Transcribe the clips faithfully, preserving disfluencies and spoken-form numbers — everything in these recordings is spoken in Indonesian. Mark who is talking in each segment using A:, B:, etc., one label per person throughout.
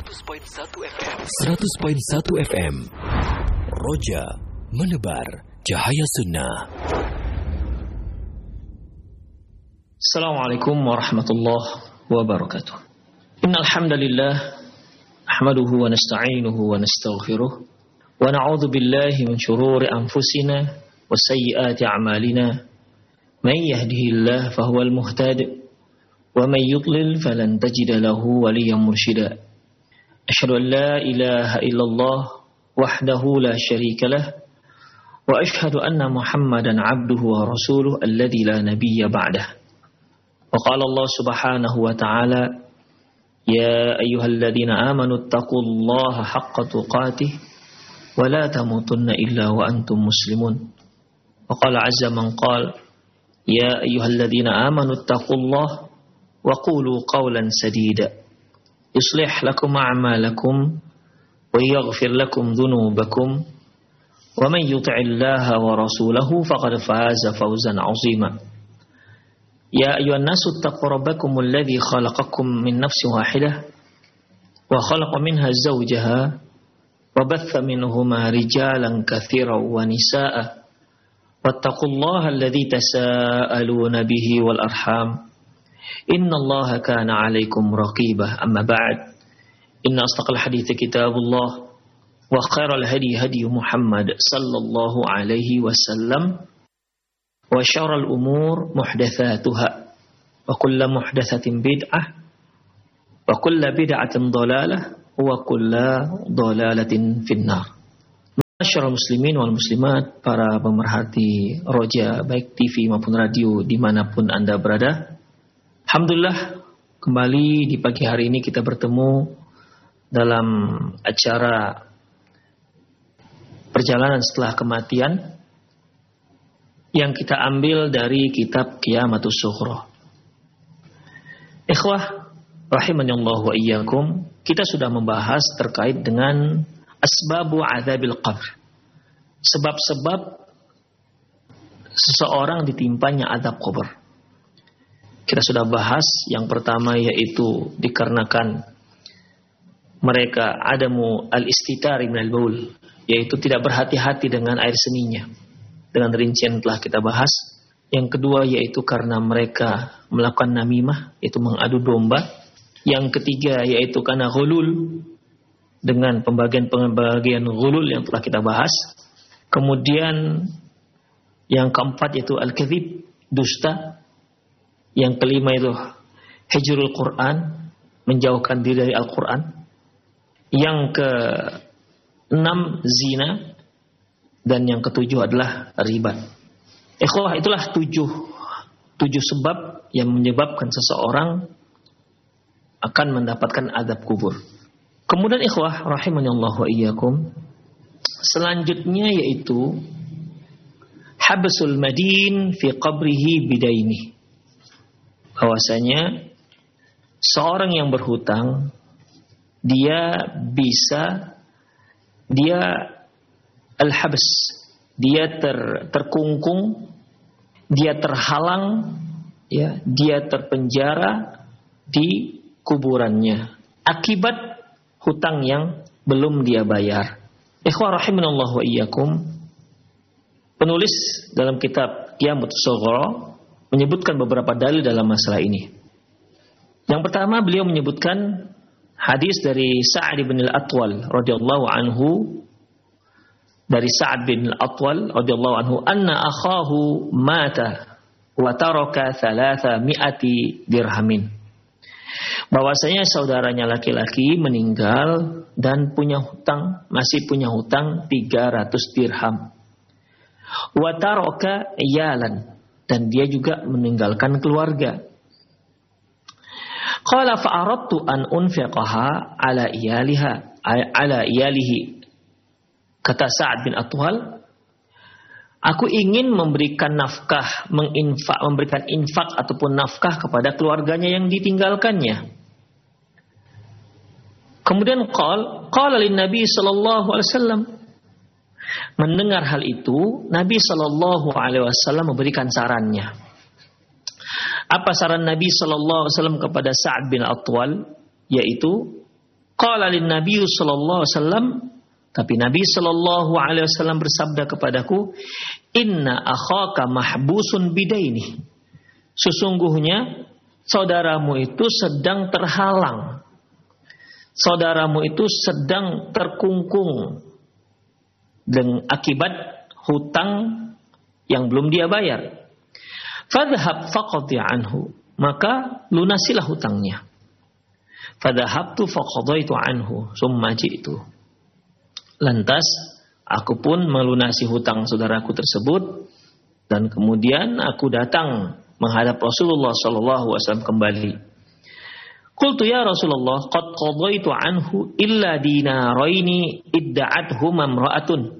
A: seratus koma satu F M. seratus koma satu F M. Roja menebar cahaya sunnah.
B: Assalamualaikum warahmatullahi wabarakatuh. Innal hamdalillah nahmaduhu wa nasta'inuhu wa nastaghfiruh wa na'udzu billahi min shururi anfusina wa sayyiati a'malina. Man yahdihillahu fahuwal muhtadi wa man yudlil falan tajida lahu waliyyan mursyida. Asyhadu an la ilaha illallah wahdahu la syarika lah wa asyhadu anna Muhammadan 'abduhu wa rasuluhu alladzi la nabiyya ba'dah. Wa qala Allah subhanahu wa ta'ala ya ayyuhalladzina amanu taqullaha haqqa tuqatih wa la tamutunna illa wa antum muslimun. Wa qala 'azza man qala ya ayyuhalladzina amanu taqullaha wa qulu qawlan sadida yuslih lakum a'malakum wa yaghfir lakum dhunubakum wa man yuti'illaha wa rasulahu faqad faza fawzan 'azima. Ya ayyuhan nasu taqu rabbakumul ladzi khalaqakum min nafsin wahidah wa khalaqa minha zawjaha wa batha minhuma rijalan katsiran wa nisaa'a wattaqullaha alladzi tasaaluna bihi wal arham innallaha kana 'alaikum raqibah. Amma ba'd, inna asdaqal hadithi kitabullah wa khairal hadi hadi Muhammad sallallahu alaihi wasallam wa syarrul umur muhdatsatuha wa kullu muhdatsatin bid'ah wa kullu bid'atin dhalalah wa kullu dhalalatin finnar. Masyarul muslimin wal muslimat, para pemerhati Roja baik T V maupun radio dimanapun Anda berada, alhamdulillah kembali di pagi hari ini kita bertemu dalam acara perjalanan setelah kematian yang kita ambil dari kitab Qiyamatus Sughra. Ikhwah rahimanallah wa iyyakum, kita sudah membahas terkait dengan asbabu adzabil qabr, sebab-sebab seseorang ditimpanya azab kubur. Kita sudah bahas yang pertama, yaitu dikarenakan mereka adamu al-istitari minal baul, yaitu tidak berhati-hati dengan air seninya, dengan rincian telah kita bahas. Yang kedua yaitu karena mereka melakukan namimah, yaitu mengadu domba. Yang ketiga yaitu karena ghulul, dengan pembagian-pembagian ghulul yang telah kita bahas. Kemudian yang keempat yaitu al-kadzib, dusta. Yang kelima itu hijrul Quran, menjauhkan diri dari Al-Quran. Yang keenam zina. Dan yang ketujuh adalah riba. Ikhwah, itulah tujuh tujuh sebab yang menyebabkan seseorang akan mendapatkan azab kubur. Kemudian ikhwah rahimanallah wa iyyakum, selanjutnya yaitu habsul madin fi qabrihi bidaini. Bahwasanya seorang yang berhutang, dia bisa dia al-habs, dia ter, terkungkung, dia terhalang, ya, dia terpenjara di kuburannya akibat hutang yang belum dia bayar. Ikhwah rahimanallah wa iyyakum, penulis dalam kitab Qiyamatus Sughra menyebutkan beberapa dalil dalam masalah ini. Yang pertama, beliau menyebutkan hadis dari Sa'ad bin al-Atwal radhiyallahu anhu, dari Sa'ad bin al-Atwal radhiyallahu anhu, anna akhahu mata wa taraka thalatha mi'ati dirhamin. Bahwasanya saudaranya laki-laki meninggal dan punya hutang, masih punya hutang tiga ratus dirham. Wa taraka iyalan, dan dia juga meninggalkan keluarga. Qala fa'aradtu an unfiqaha ala iyaliha ala iyalihi. Kata Sa'ad bin Atwal, aku ingin memberikan nafkah, menginfak, memberikan infak ataupun nafkah kepada keluarganya yang ditinggalkannya. Kemudian qal qala lin Nabi sallallahu alaihi wasallam, mendengar hal itu, Nabi sallallahu alaihi wasallam memberikan sarannya. Apa saran Nabi sallallahu alaihi wasallam kepada Sa'ad bin Atwal? Yaitu Qala lin Nabi sallallahu alaihi wasallam, tapi Nabi sallallahu alaihi wasallam bersabda kepadaku, inna akhaka mahbusun bidaini. Sesungguhnya saudaramu itu sedang terhalang. Saudaramu itu sedang terkungkung dengan akibat hutang yang belum dia bayar. Fadhhab faqdi anhu, maka lunasilah hutangnya. Fadhahabtu faqadaitu anhu summa ji'tu. Lantas aku pun melunasi hutang saudaraku tersebut dan kemudian aku datang menghadap Rasulullah sallallahu alaihi wasallam kembali. Qultu ya Rasulullah, qad qadaitu anhu illa dinaraini idda'athuma imra'atun.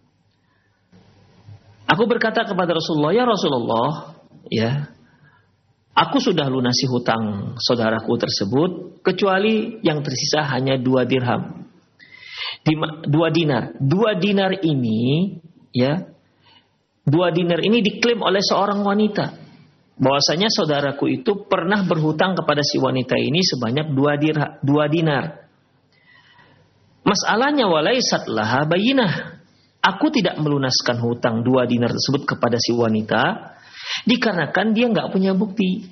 B: Aku berkata kepada Rasulullah, ya Rasulullah, ya, aku sudah lunasi hutang saudaraku tersebut, kecuali yang tersisa hanya dua dirham, dua dinar. Dua dinar ini, ya, dua dinar ini diklaim oleh seorang wanita. Bahwasanya saudaraku itu pernah berhutang kepada si wanita ini sebanyak dua, dirha, dua dinar. Masalahnya walaisat laha bayinah. Aku tidak melunaskan hutang dua dinar tersebut kepada si wanita dikarenakan dia nggak punya bukti.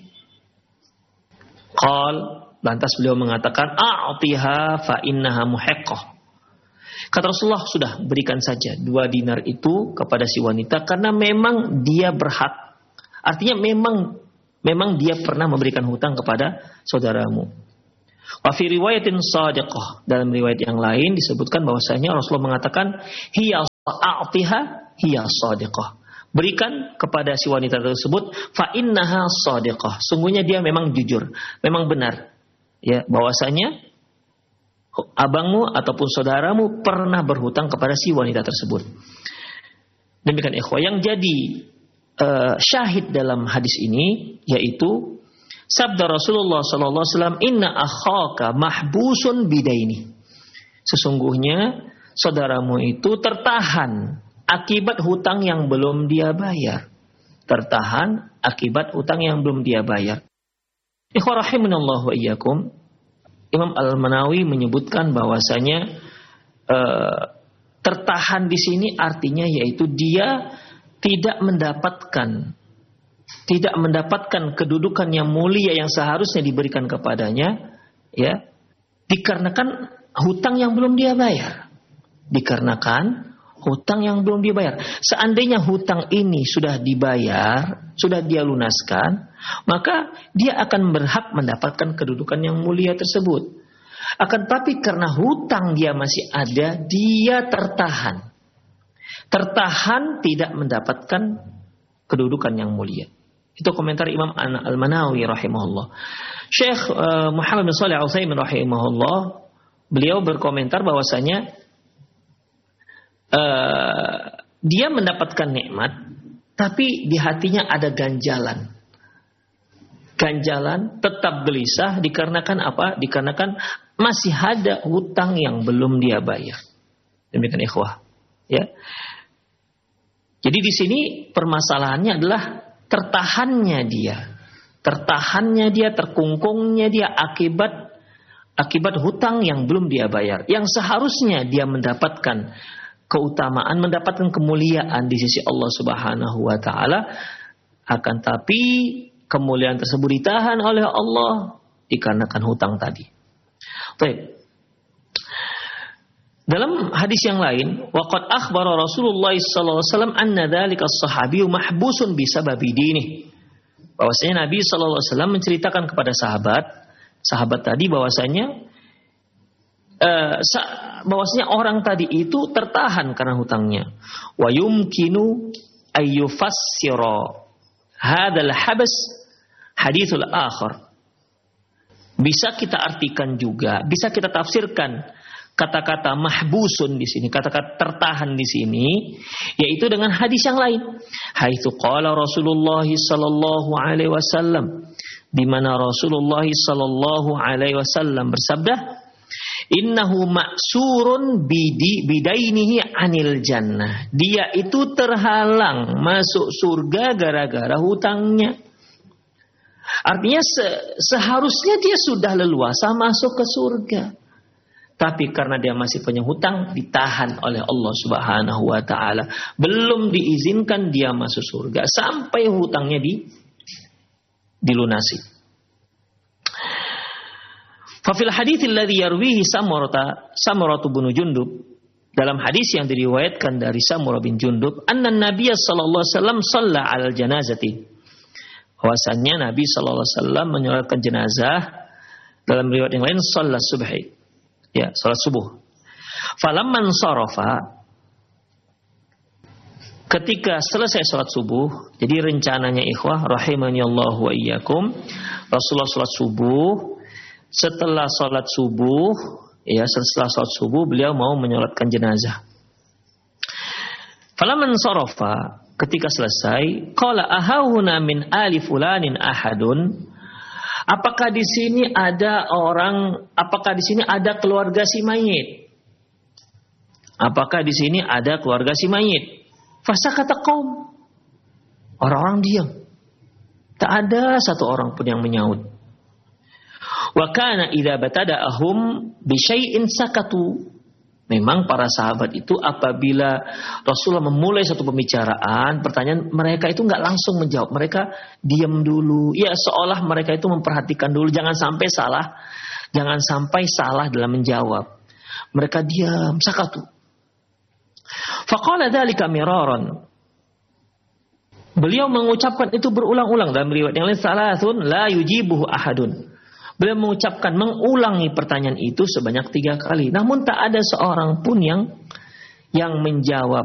B: Qal, lantas beliau mengatakan, a'tiha fa innaha muhiqqah. Kata Rasulullah, sudah berikan saja dua dinar itu kepada si wanita karena memang dia berhak. Artinya memang memang dia pernah memberikan hutang kepada saudaramu. Wa fi riwayatin shadiqah, dalam riwayat yang lain disebutkan bahwasanya Rasulullah mengatakan hiya a'tiha hiya shadiqah. Berikan kepada si wanita tersebut fa innaha shadiqah. Sungguhnya dia memang jujur, memang benar. Ya, bahwasanya abangmu ataupun saudaramu pernah berhutang kepada si wanita tersebut. Demikian ikhwah, yang jadi Uh, syahid dalam hadis ini yaitu sabda Rasulullah sallallahu alaihi wasallam, inna akhaka mahbusun bidaini. Sesungguhnya saudaramu itu tertahan akibat hutang yang belum dia bayar. Tertahan akibat hutang yang belum dia bayar. Ikhwah rahimanallahu wa iyyakum, Imam Al-Manawi menyebutkan bahwasanya uh, tertahan di sini artinya yaitu dia tidak mendapatkan tidak mendapatkan kedudukan yang mulia yang seharusnya diberikan kepadanya, ya, dikarenakan hutang yang belum dia bayar. Dikarenakan hutang yang belum dia bayar. Seandainya hutang ini sudah dibayar, sudah dia lunaskan, maka dia akan berhak mendapatkan kedudukan yang mulia tersebut. Akan tapi karena hutang dia masih ada, dia tertahan. Tertahan tidak mendapatkan kedudukan yang mulia. Itu komentar Imam Al-Manawi rahimahullah. Syekh uh, Muhammad bin Shalih Al-Utsaimin rahimahullah, beliau berkomentar bahwasanya uh, dia mendapatkan nikmat, tapi di hatinya ada ganjalan. Ganjalan, tetap gelisah dikarenakan apa? Dikarenakan masih ada hutang yang belum dia bayar. Demikian ikhwah. Ya. Jadi di sini permasalahannya adalah tertahannya dia, tertahannya dia, terkungkungnya dia akibat akibat hutang yang belum dia bayar. Yang seharusnya dia mendapatkan keutamaan, mendapatkan kemuliaan di sisi Allah Subhanahu wa taala, akan tapi kemuliaan tersebut ditahan oleh Allah dikarenakan hutang tadi. Baik. Dalam hadis yang lain, waqad akhbara Rasulullah sallallahu alaihi wasallam anna dzalika as-sahabiyyu mahbusun bisababi dinih. Bahwasanya Nabi sallallahu alaihi wasallam menceritakan kepada sahabat, sahabat tadi bahwasanya uh, bahwasanya orang tadi itu tertahan karena hutangnya. Wa yumkinu ayyufassira hadzal habs haditsul akhar. Bisa kita artikan juga, bisa kita tafsirkan kata-kata mahbusun di sini, kata-kata tertahan di sini, yaitu dengan hadis yang lain. Haitsu qala Rasulullah sallallahu alaihi wasallam, di mana Rasulullah sallallahu alaihi wasallam bersabda, innahu ma'surun bidi bidainihi anil jannah. Dia itu terhalang masuk surga gara-gara hutangnya. Artinya se- seharusnya dia sudah leluasa masuk ke surga. Tapi karena dia masih punya hutang, ditahan oleh Allah Subhanahu wa taala. Belum diizinkan dia masuk surga sampai hutangnya di dilunasi. Fa fil hadits alladhi yarwihi Samurata Samuratu bin Jundub, dalam hadis yang diriwayatkan dari Samurah bin Jundub, anna Nabiy sallallahu alaihi wasallam shalla 'alal janazati. Bahwasannya Nabi sallallahu alaihi wasallam menyolatkan jenazah, dalam riwayat yang lain shalat subhi. Ya, salat subuh. Falamman sarafa, ketika selesai salat subuh, jadi rencananya ikhwah rahimani Allah wa iyyakum, Rasulullah salat subuh, setelah salat subuh, ya setelah salat subuh beliau mau menyolatkan jenazah. Falamman sarafa, ketika selesai, qala ahahuna min ali fulanin ahadun. Apakah di sini ada orang, apakah di sini ada keluarga si mayit? Apakah di sini ada keluarga si mayit? Fasakata qaum. Orang-orang diam. Tak ada satu orang pun yang menyaut. Wa kana idza batada'ahum bi syai'in sakatu. Memang para sahabat itu apabila Rasulullah memulai satu pembicaraan, pertanyaan, mereka itu nggak langsung menjawab. Mereka diam dulu. Ya seolah mereka itu memperhatikan dulu. Jangan sampai salah. Jangan sampai salah dalam menjawab. Mereka diam. Sakatu. Faqala dzalika miraran. Beliau mengucapkan itu berulang-ulang. Dalam riwayat yang lain, salasun la yujibuhu ahadun. Beliau mengucapkan, mengulangi pertanyaan itu sebanyak tiga kali. Namun tak ada seorang pun yang yang menjawab.